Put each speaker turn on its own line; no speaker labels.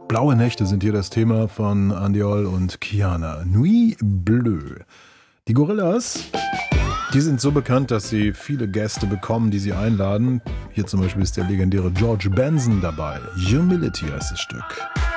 Blaue Nächte sind hier das Thema von Andiol und Kiana. Nuit Bleue. Die Gorillaz, die sind so bekannt, dass sie viele Gäste bekommen, die sie einladen. Hier zum Beispiel ist der legendäre George Benson dabei. Humility heißt das Stück.